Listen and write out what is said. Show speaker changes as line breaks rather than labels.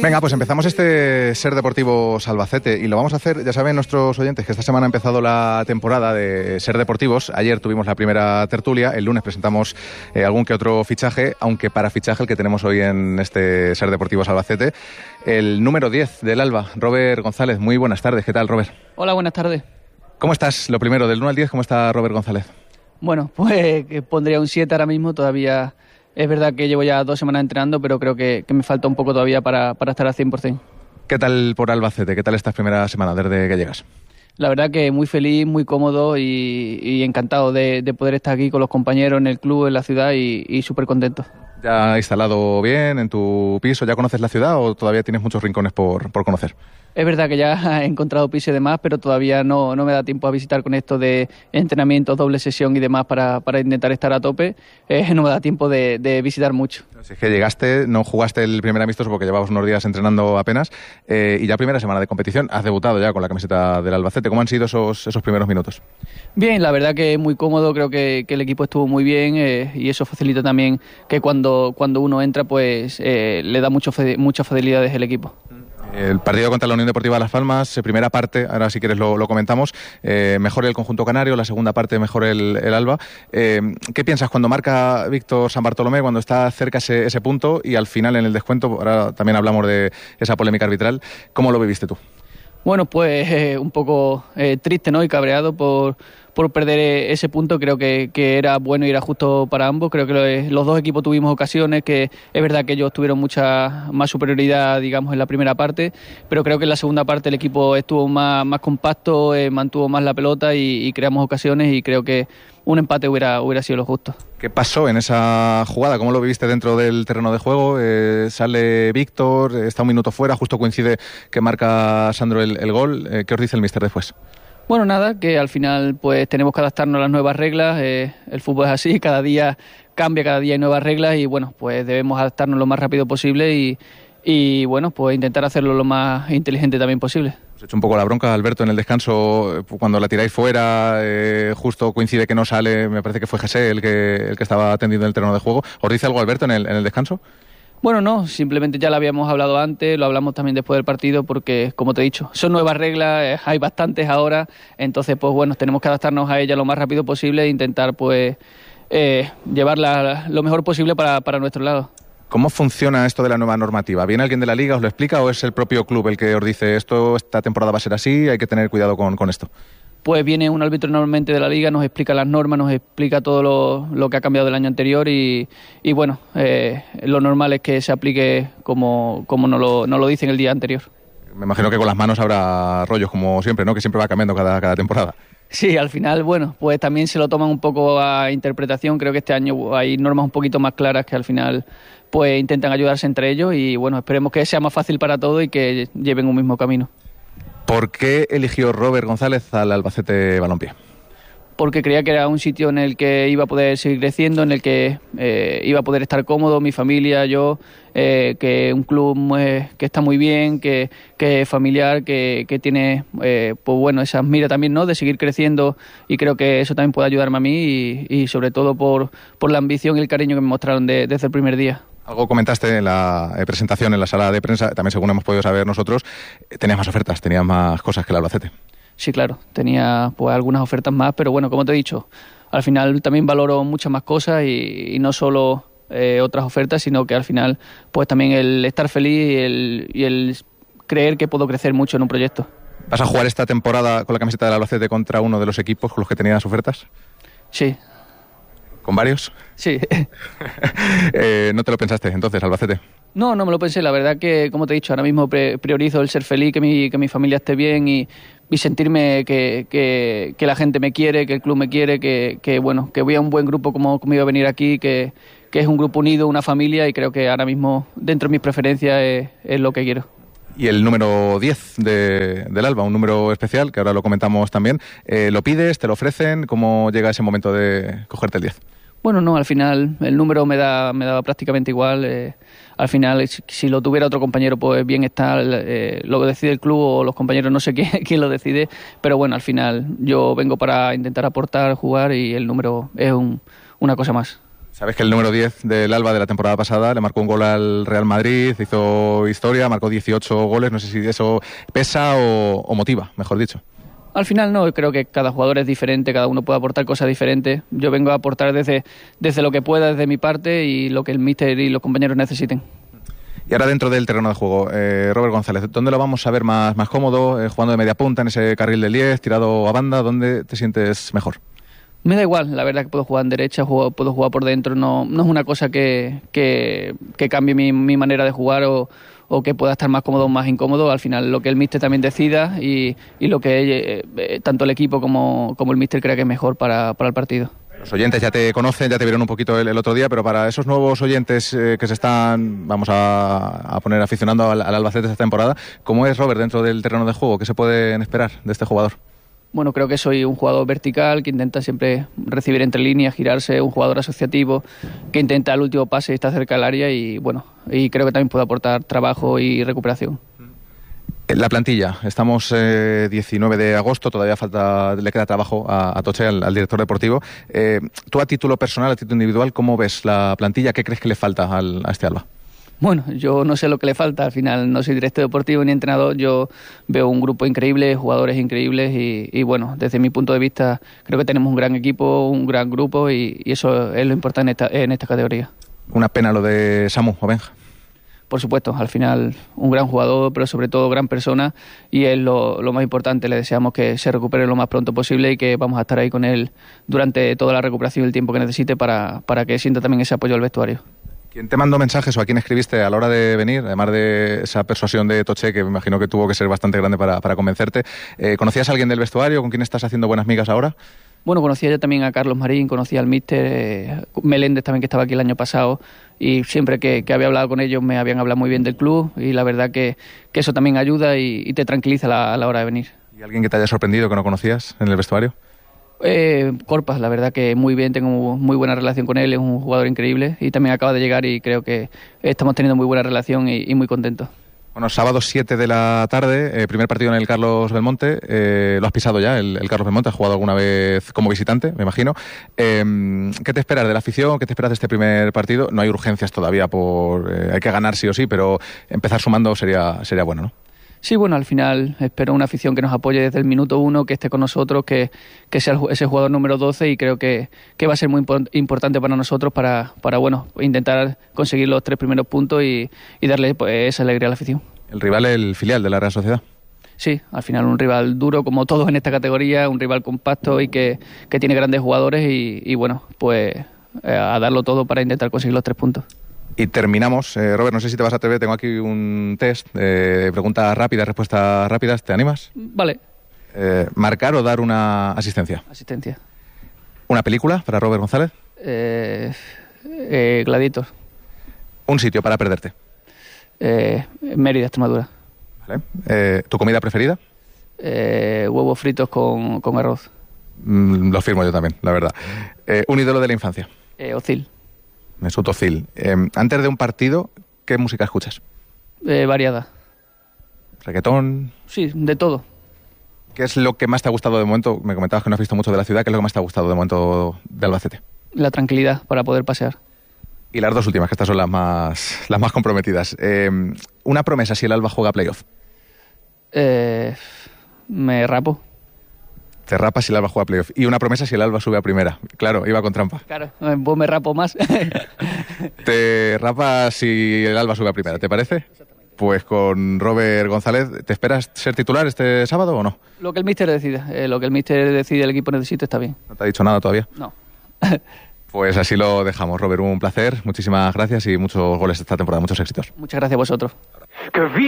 Venga, pues empezamos este Ser Deportivos Albacete y lo vamos a hacer, ya saben nuestros oyentes que esta semana ha empezado la temporada de Ser Deportivos. Ayer tuvimos la primera tertulia, el lunes presentamos algún que otro fichaje, aunque para fichaje el que tenemos hoy en este Ser Deportivos Albacete, el número 10 del Alba, Robert González. Muy buenas tardes, ¿qué tal, Robert?
Hola, buenas tardes.
¿Cómo estás? Lo primero, del 1 al 10, ¿cómo está Robert González?
Bueno, pues pondría un 7 ahora mismo, todavía es verdad que llevo ya 2 semanas entrenando, pero creo que me falta un poco todavía para estar al 100%.
¿Qué tal por Albacete? ¿Qué tal estas primeras semanas desde que llegas?
La verdad que muy feliz, muy cómodo y encantado de poder estar aquí con los compañeros en el club, en la ciudad y súper contento.
¿Ya instalado bien en tu piso? ¿Ya conoces la ciudad o todavía tienes muchos rincones por conocer?
Es verdad que ya he encontrado piso y demás, pero todavía no me da tiempo a visitar con esto de entrenamientos, doble sesión y demás para intentar estar a tope. No me da tiempo de visitar mucho.
Si es que llegaste, no jugaste el primer amistoso porque llevabas unos días entrenando apenas y ya primera semana de competición, has debutado ya con la camiseta del Albacete. ¿Cómo han sido esos primeros minutos? Bien,
la verdad que muy cómodo, creo que el equipo estuvo muy bien y eso facilita también que cuando uno entra pues le da muchas facilidades el equipo.
El partido contra la Unión Deportiva Las Palmas, primera parte, ahora si quieres lo comentamos, mejor el conjunto canario, la segunda parte mejor el Alba. ¿Qué piensas cuando marca Víctor San Bartolomé, cuando está cerca ese punto y al final en el descuento, ahora también hablamos de esa polémica arbitral, ¿cómo lo viviste tú?
Bueno, pues un poco triste, ¿no? Y cabreado por perder ese punto. Creo que era bueno y era justo para ambos. Creo que los dos equipos tuvimos ocasiones, que es verdad que ellos tuvieron mucha más superioridad, digamos, en la primera parte, pero creo que en la segunda parte el equipo estuvo más compacto, mantuvo más la pelota y creamos ocasiones y creo que un empate hubiera sido lo justo.
¿Qué pasó en esa jugada? ¿Cómo lo viviste dentro del terreno de juego? Sale Víctor, está un minuto fuera, justo coincide que marca Sandro el gol. ¿Qué os dice el míster después?
Bueno, nada, que al final pues tenemos que adaptarnos a las nuevas reglas. El fútbol es así, cada día cambia, cada día hay nuevas reglas y bueno, pues debemos adaptarnos lo más rápido posible y bueno, pues intentar hacerlo lo más inteligente también posible.
Os he hecho un poco la bronca, Alberto, en el descanso, cuando la tiráis fuera, justo coincide que no sale, me parece que fue José el que estaba atendiendo el terreno de juego. ¿Os dice algo Alberto en el descanso?
Bueno, no, simplemente ya lo habíamos hablado antes, lo hablamos también después del partido porque, como te he dicho, son nuevas reglas, hay bastantes ahora, entonces pues bueno, tenemos que adaptarnos a ellas lo más rápido posible e intentar pues llevarla lo mejor posible para nuestro lado.
¿Cómo funciona esto de la nueva normativa? ¿Viene alguien de la Liga, os lo explica o es el propio club el que os dice esta temporada va a ser así, hay que tener cuidado con esto?
Pues viene un árbitro normalmente de la Liga, nos explica las normas, nos explica todo lo que ha cambiado del año anterior y bueno, lo normal es que se aplique como nos lo dicen el día anterior.
Me imagino que con las manos habrá rollos como siempre, ¿no? Que siempre va cambiando cada temporada.
Sí, al final, bueno, pues también se lo toman un poco a interpretación. Creo que este año hay normas un poquito más claras que al final pues intentan ayudarse entre ellos y bueno, esperemos que sea más fácil para todos y que lleven un mismo camino.
¿Por qué eligió Robert González al Albacete Balompié?
Porque creía que era un sitio en el que iba a poder seguir creciendo, en el que iba a poder estar cómodo, mi familia, yo, que un club que está muy bien, que es familiar, que tiene pues bueno, esa mira también, ¿no?, de seguir creciendo y creo que eso también puede ayudarme a mí y sobre todo por la ambición y el cariño que me mostraron desde el primer día.
Algo comentaste en la presentación, en la sala de prensa, también según hemos podido saber nosotros, tenías más ofertas, tenías más cosas que el Albacete.
Sí, claro, tenía pues algunas ofertas más, pero bueno, como te he dicho, al final también valoro muchas más cosas y no solo otras ofertas, sino que al final pues también el estar feliz y el creer que puedo crecer mucho en un proyecto.
¿Vas a jugar esta temporada con la camiseta del Albacete contra uno de los equipos con los que tenías ofertas?
Sí.
¿Con varios?
Sí.
¿No te lo pensaste entonces, Albacete?
No me lo pensé. La verdad que, como te he dicho, ahora mismo priorizo el ser feliz, que mi familia esté bien y sentirme que la gente me quiere, que el club me quiere, que bueno, que voy a un buen grupo como iba a venir aquí, que es un grupo unido, una familia y creo que ahora mismo dentro de mis preferencias es lo que quiero.
Y el número 10 del Alba, un número especial, que ahora lo comentamos también. ¿Lo pides, te lo ofrecen? ¿Cómo llega ese momento de cogerte el 10?
Bueno, no, al final el número me daba prácticamente igual. Al final, si lo tuviera otro compañero, pues bien está. Lo decide el club o los compañeros, no sé quién lo decide. Pero bueno, al final yo vengo para intentar aportar, jugar y el número es una cosa más.
Sabes que el número 10 del Alba de la temporada pasada le marcó un gol al Real Madrid, hizo historia, marcó 18 goles, no sé si eso pesa o motiva, mejor dicho.
Al final no, creo que cada jugador es diferente, cada uno puede aportar cosas diferentes. Yo vengo a aportar desde lo que pueda, desde mi parte y lo que el míster y los compañeros necesiten.
Y ahora dentro del terreno de juego, Robert González, ¿dónde lo vamos a ver más cómodo? ¿Jugando de media punta en ese carril del 10, tirado a banda? ¿Dónde te sientes mejor?
Me da igual, la verdad que puedo jugar en derecha, puedo jugar por dentro, no es una cosa que cambie mi manera de jugar o que pueda estar más cómodo o más incómodo. Al final lo que el míster también decida y lo que tanto el equipo como el míster crea que es mejor para el partido.
Los oyentes ya te conocen, ya te vieron un poquito el otro día, pero para esos nuevos oyentes que se están, vamos a poner aficionando al Albacete esta temporada, ¿cómo es Robert dentro del terreno de juego? ¿Qué se pueden esperar de este jugador?
Bueno, creo que soy un jugador vertical, que intenta siempre recibir entre líneas, girarse, un jugador asociativo, que intenta el último pase y está cerca del área y creo que también puede aportar trabajo y recuperación.
La plantilla, estamos 19 de agosto, todavía le queda trabajo a Toche, al director deportivo. Tú a título personal, a título individual, ¿cómo ves la plantilla? ¿Qué crees que le falta a este Alba?
Bueno, yo no sé lo que le falta, al final no soy director deportivo ni entrenador, yo veo un grupo increíble, jugadores increíbles y bueno, desde mi punto de vista creo que tenemos un gran equipo, un gran grupo y eso es lo importante en esta categoría.
Una pena lo de Samu Obenja.
Por supuesto, al final un gran jugador, pero sobre todo gran persona y es lo más importante. Le deseamos que se recupere lo más pronto posible y que vamos a estar ahí con él durante toda la recuperación y el tiempo que necesite para que sienta también ese apoyo al vestuario.
¿Quién te mandó mensajes o a quién escribiste a la hora de venir, además de esa persuasión de Toche, que me imagino que tuvo que ser bastante grande para convencerte? ¿Conocías a alguien del vestuario? ¿Con quién estás haciendo buenas migas ahora?
Bueno, conocía yo también a Carlos Marín, conocía al míster Meléndez también, que estaba aquí el año pasado, y siempre que había hablado con ellos me habían hablado muy bien del club y la verdad que eso también ayuda y te tranquiliza a la hora de venir.
¿Y alguien que te haya sorprendido que no conocías en el vestuario?
Corpas, la verdad que muy bien, tengo muy buena relación con él, es un jugador increíble y también acaba de llegar y creo que estamos teniendo muy buena relación y muy contentos.
Bueno, sábado 7 de la tarde, primer partido en el Carlos Belmonte, lo has pisado ya, el Carlos Belmonte, has jugado alguna vez como visitante, me imagino. ¿Qué te esperas de la afición? ¿Qué te esperas de este primer partido? No hay urgencias todavía, hay que ganar sí o sí, pero empezar sumando sería bueno, ¿no?
Sí, bueno, al final espero una afición que nos apoye desde el minuto 1, que esté con nosotros, que sea ese jugador número 12 y creo que va a ser muy importante para nosotros para intentar conseguir los 3 primeros puntos y darle pues, esa alegría a la afición.
¿El rival es el filial de la Real Sociedad?
Sí, al final un rival duro como todos en esta categoría, un rival compacto y que tiene grandes jugadores y bueno, pues a darlo todo para intentar conseguir los 3 puntos.
Y terminamos. Robert, no sé si te vas a atrever, tengo aquí un test de preguntas rápidas, respuestas rápidas. ¿Te animas?
Vale.
¿Marcar o dar una asistencia?
Asistencia.
¿Una película para Robert González?
Gladiator.
¿Un sitio para perderte?
Mérida, Extremadura.
Vale. ¿Tu comida preferida?
Huevos fritos con arroz.
Lo firmo yo también, la verdad. ¿Un ídolo de la infancia?
Ozil.
Mesut Ozil. Antes de un partido, ¿qué música escuchas?
Variada.
¿Reggaetón?
Sí, de todo.
¿Qué es lo que más te ha gustado de momento? Me comentabas que no has visto mucho de la ciudad. ¿Qué es lo que más te ha gustado de momento de Albacete?
La tranquilidad para poder pasear.
Y las dos últimas, que estas son las más comprometidas. Una promesa si el Alba juega playoff.
Me rapo.
Te rapas si el Alba juega playoff. Y una promesa si el Alba sube a primera. Claro, iba con trampa.
Claro, vos me rapo más.
Te rapas si el Alba sube a primera, ¿te parece?
Exactamente.
Pues con Robert González, ¿te esperas ser titular este sábado o no?
Lo que el míster decida. Lo que el míster decide el equipo necesita está bien.
¿No te ha dicho nada todavía?
No.
Pues así lo dejamos, Robert. Un placer, muchísimas gracias y muchos goles esta temporada, muchos éxitos.
Muchas gracias a vosotros.